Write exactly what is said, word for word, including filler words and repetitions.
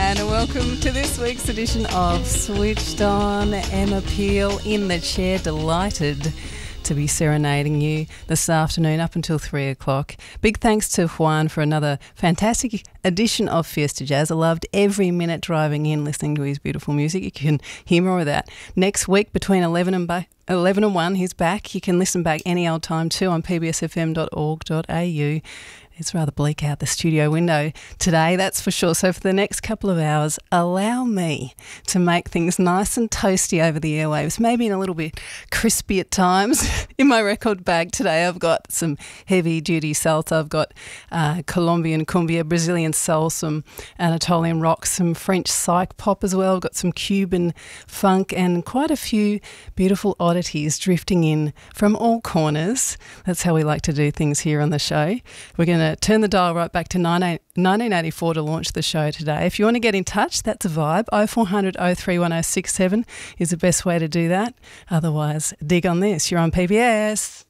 and welcome to this week's edition of Switched On. Emma Peel in the chair, delighted to be serenading you this afternoon up until three o'clock. Big thanks to Juan for another fantastic edition of Fiesta Jazz. I loved every minute driving in listening to his beautiful music. You can hear more of that next week between eleven and ba- eleven and one. He's back. You can listen back any old time too on p b s f m dot org dot a u. It's rather bleak out the studio window today, that's for sure. So for the next couple of hours, allow me to make things nice and toasty over the airwaves, maybe in a little bit crispy at times. In my record bag today, I've got some heavy-duty salsa. I've got uh, Colombian cumbia, Brazilian soul, some Anatolian rock, some French psych pop as well. I've got some Cuban funk and quite a few beautiful oddities drifting in from all corners. That's how we like to do things here on the show. We're going to turn the dial right back to nineteen eighty-four to launch the show today. If you want to get in touch, that's a vibe. oh four hundred, oh three one, oh six seven is the best way to do that. Otherwise, dig on this. You're on P B S.